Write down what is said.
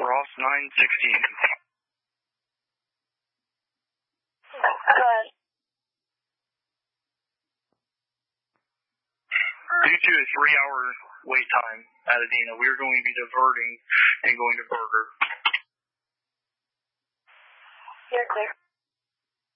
Ross 916. Good. Due to a 3-hour wait time at Adena, we are going to be diverting and going to Burger. You're clear.